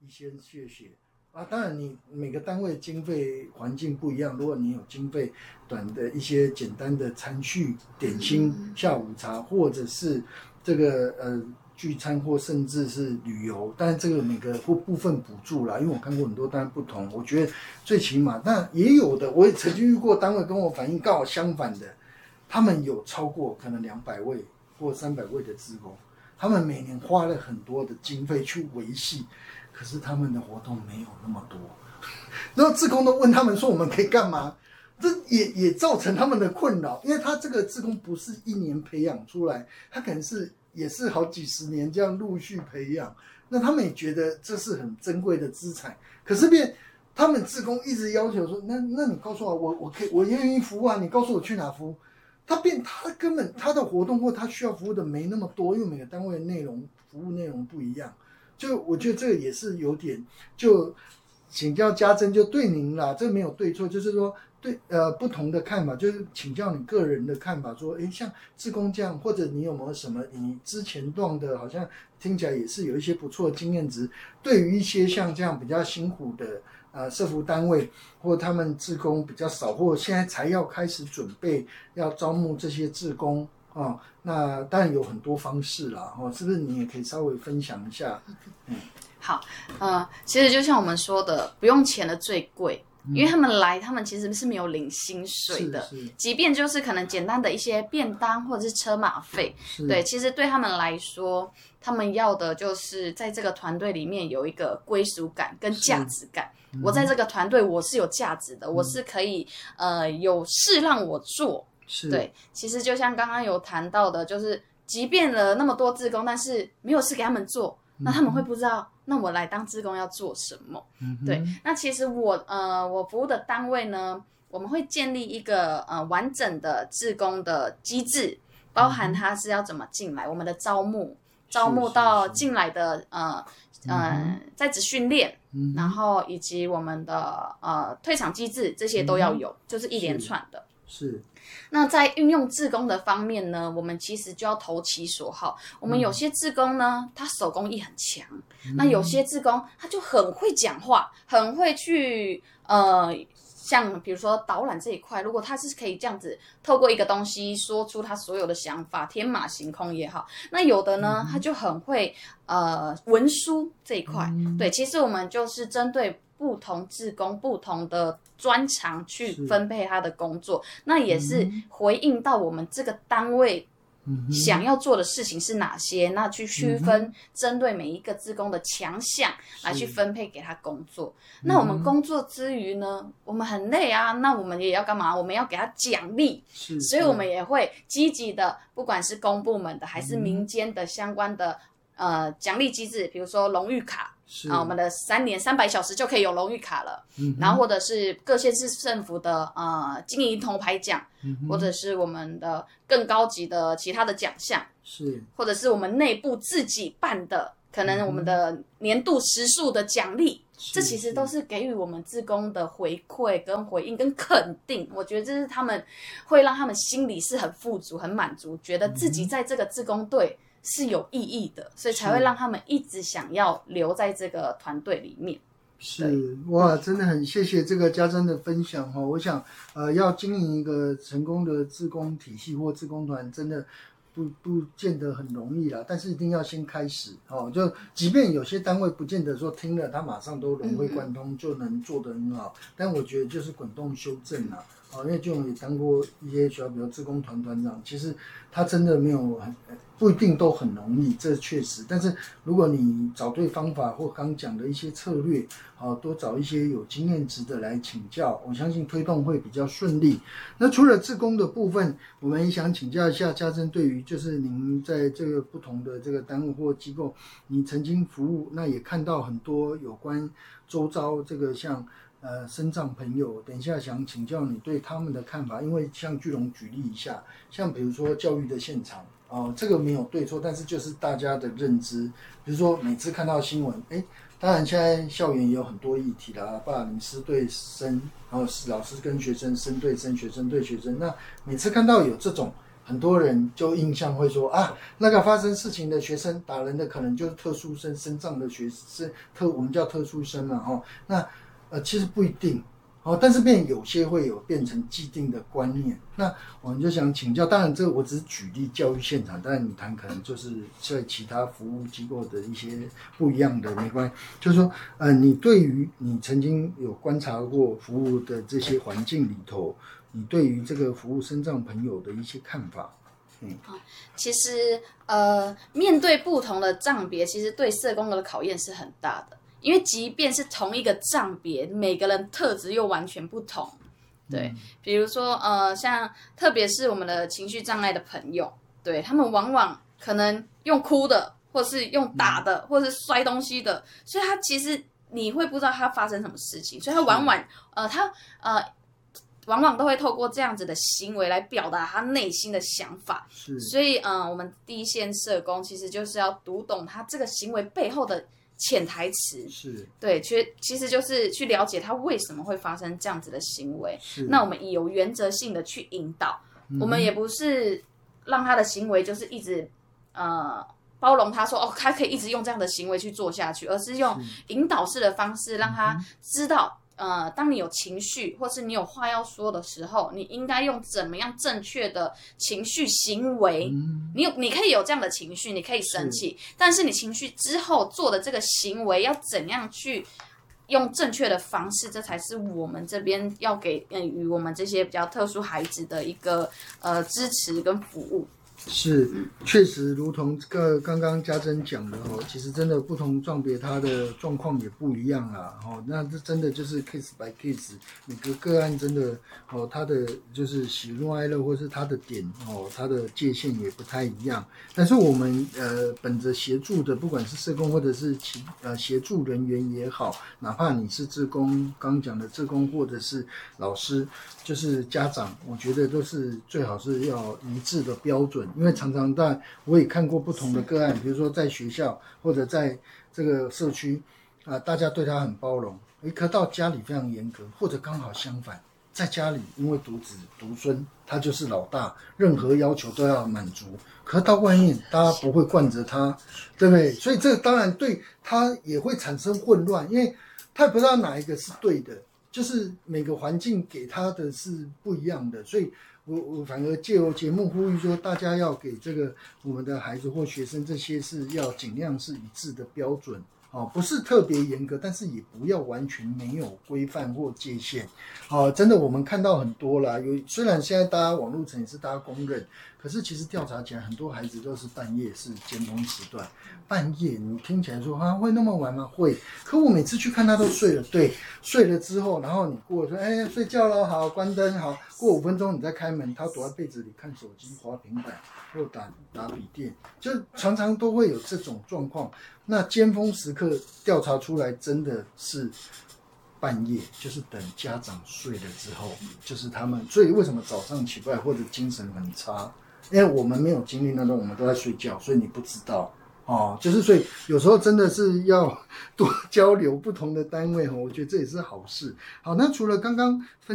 一些谢谢啊。当然，你每个单位经费环境不一样，如果你有经费短的一些简单的餐叙、点心、下午茶，或者是这个聚餐或甚至是旅游，但是这个每个或部分补助啦，因为我看过很多单位不同，我觉得最起码，但也有的，我也曾经遇过单位跟我反映刚好相反的，他们有超过可能200位或300位的志工，他们每年花了很多的经费去维系，可是他们的活动没有那么多，然后志工都问他们说我们可以干嘛？这也造成他们的困扰，因为他这个志工不是1年培养出来，他可能也是好几十年这样陆续培养，那他们也觉得这是很珍贵的资产，可是他们志工一直要求说，那你告诉我我愿意服务啊，你告诉我去哪服务？他根本他的活动或他需要服务的没那么多，因为每个单位的服务内容不一样，就我觉得这个也是有点，就请教家珍就对您啦，这没有对错，就是说对不同的看法，就是请教你个人的看法，说像志工这样，或者你有没有什么你之前弄的，好像听起来也是有一些不错的经验值，对于一些像这样比较辛苦的社福单位或他们志工比较少，或现在才要开始准备要招募这些志工哦，那当然有很多方式啦，哦，是不是你也可以稍微分享一下？ 好，其实就像我们说的，不用钱的最贵。因为他们其实是没有领薪水的，即便就是可能简单的一些便当或者是车马费，对，其实对他们来说，他们要的就是在这个团队里面有一个归属感跟价值感。我在这个团队我是有价值的，我是可以有事让我做。对，其实就像刚刚有谈到的，就是即便了那么多志工，但是没有事给他们做，那他们会不知道。那我来当志工要做什么？对，那其实我服务的单位呢，我们会建立一个完整的志工的机制，包含他是要怎么进来，我们的招募到进来的在职训练，然后以及我们的退场机制，这些都要有，就是一连串的。 是。 那在运用志工的方面呢，我们其实就要投其所好。我们有些志工呢，他手工艺很强，那有些志工他就很会讲话，很会去像比如说导览这一块，如果他是可以这样子透过一个东西说出他所有的想法，天马行空也好，那有的呢他就很会文书这一块。对，其实我们就是针对不同志工不同的专长去分配他的工作，那也是回应到我们这个单位想要做的事情是哪些，那去区分针对每一个志工的强项来去分配给他工作。那我们工作之余呢，我们很累啊，那我们也要干嘛？我们要给他奖励，所以我们也会积极的，不管是公部门的还是民间的相关的奖励机制，比如说荣誉卡。我们的3年300小时就可以有荣誉卡了，然后或者是各县市政府的经营铜牌奖，或者是我们的更高级的其他的奖项，或者是我们内部自己办的，可能我们的年度时数的奖励，这其实都是给予我们志工的回馈跟回应跟肯定。我觉得这是他们会让他们心里是很富足很满足，觉得自己在这个志工队是有意义的，所以才会让他们一直想要留在这个团队里面。 是哇，真的很谢谢这个家珍的分享哈。我想要经营一个成功的志工体系或志工团，真的不见得很容易啦，但是一定要先开始哦。就即便有些单位不见得说听了他马上都融会贯通就能做得很好，但我觉得就是滚动修正啦。因为就也当过一些学校，比如志工团团长，其实他真的没有不一定都很容易，这确实。但是如果你找对方法或刚讲的一些策略，多找一些有经验值的来请教，我相信推动会比较顺利。那除了志工的部分，我们也想请教一下家珍，对于就是您在这个不同的这个单位或机构，你曾经服务，那也看到很多有关周遭这个像身障朋友，等一下想请教你对他们的看法，因为像巨龙举例一下，像比如说教育的现场这个没有对错，但是就是大家的认知，比如说每次看到新闻，当然现在校园也有很多议题啦，霸凌师对生，然后老师跟学生，生对生，学生对学生，那每次看到有这种很多人就印象会说啊，那个发生事情的学生打人的可能就是特殊生身障的学生，我们叫特殊生嘛，那其实不一定。但是有些会有变成既定的观念，那我们就想请教，当然这个我只是举例教育现场，当然你谈可能就是在其他服务机构的一些不一样的没关系，就是说你对于你曾经有观察过服务的这些环境里头，你对于这个服务身障朋友的一些看法。 其实面对不同的障别，其实对社工的考验是很大的。因为即便是同一个障别，每个人特质又完全不同，对，比如说像特别是我们的情绪障碍的朋友，对，他们往往可能用哭的，或是用打的，或是摔东西的，所以他其实你会不知道他发生什么事情，所以他往往都会透过这样子的行为来表达他内心的想法，所以我们第一线社工其实就是要读懂他这个行为背后的潜台词，是对，其实就是去了解他为什么会发生这样子的行为。那我们以有原则性的去引导，我们也不是让他的行为就是一直包容他说他可以一直用这样的行为去做下去，而是用引导式的方式让他知道。当你有情绪或是你有话要说的时候，你应该用怎么样正确的情绪行为，你可以有这样的情绪，你可以生气，但是你情绪之后做的这个行为要怎样去用正确的方式，这才是我们这边要给予我们这些比较特殊孩子的一个支持跟服务。 是，确实如同刚刚家珍讲的其实真的不同障别它的状况也不一样啦那这真的就是 case by case， 每个个案真的它的就是喜怒哀乐或是它的点它的界限也不太一样。但是我们本着协助的，不管是社工或者是协助人员也好，哪怕你是志工，刚讲的志工或者是老师，就是家长，我觉得都是最好是要一致的标准。因为常常我也看过不同的个案，比如说在学校或者在这个社区大家对他很包容，可到家里非常严格，或者刚好相反，在家里因为独子独孙，他就是老大，任何要求都要满足，可到外面大家不会惯着他，对不对？所以这个当然对他也会产生混乱，因为他也不知道哪一个是对的，就是每个环境给他的是不一样的，所以我反而借由节目呼吁说，大家要给这个我们的孩子或学生，这些是要尽量是一致的标准不是特别严格，但是也不要完全没有规范或界限真的我们看到很多啦，虽然现在大家网络层也是大家公认，可是其实调查起来很多孩子都是半夜是尖峰时段，半夜你听起来说会那么晚吗？会，可我每次去看他都睡了，对，睡了之后，然后你过说睡觉了，好，关灯，好，过5分钟你再开门，他躲在被子里看手机、滑平板或打笔电，就常常都会有这种状况。那尖峰时刻调查出来真的是半夜，就是等家长睡了之后，就是他们，所以为什么早上起不来或者精神很差？因为我们没有经历那种，我们都在睡觉，所以你不知道就是所以有时候真的是要多交流不同的单位我觉得这也是好事。好，那除了刚刚分